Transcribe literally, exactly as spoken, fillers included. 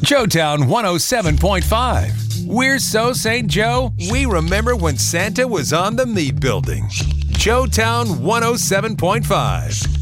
Joetown one oh seven point five. We're so Saint Joe, we remember when Santa was on the meat building. Joetown one oh seven point five.